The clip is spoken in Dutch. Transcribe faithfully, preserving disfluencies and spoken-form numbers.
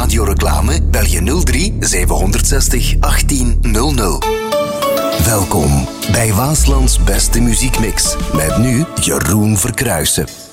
radioreclame? Bel je nul drie zevenhonderdzestig achttien nul nul. Welkom bij Waaslands beste muziekmix. Met nu Jeroen Verkruijsen.